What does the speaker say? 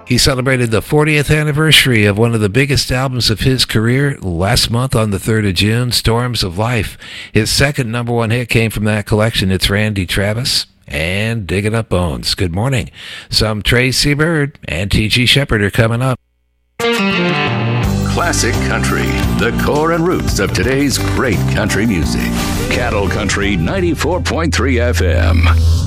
He celebrated the 40th anniversary of one of the biggest albums of his career last month on the 3rd of June, Storms of Life. His second number one hit came from that collection. It's Randy Travis and Digging Up Bones. Good morning. Some Tracy Byrd and T.G. Shepherd are coming up. Classic Country, the core and roots of today's great country music. Cattle Country 94.3 FM.